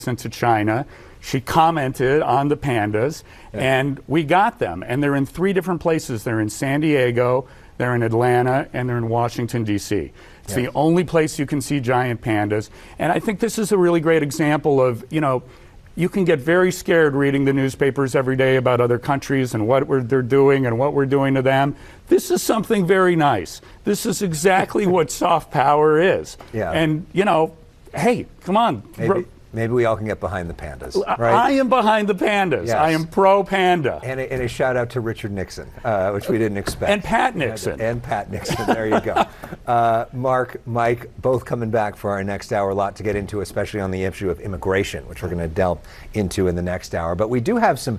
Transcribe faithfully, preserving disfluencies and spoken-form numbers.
into China. She commented on the pandas, yeah. and we got them. And they're in three different places. They're in San Diego, they're in Atlanta, and they're in Washington, D C It's yeah. the only place you can see giant pandas. And I think this is a really great example of, you know, you can get very scared reading the newspapers every day about other countries and what we're, they're doing and what we're doing to them. This is something very nice. This is exactly what soft power is. Yeah. And, you know, hey, come on. Maybe. Maybe we all can get behind the pandas, right? I am behind the pandas. Yes. I am pro-panda. And a, and a shout out to Richard Nixon, uh, which we didn't expect. And Pat Nixon. And, and Pat Nixon, there you go. uh, Mark, Mike, both coming back for our next hour. A lot to get into, especially on the issue of immigration, which we're going to delve into in the next hour. But we do have some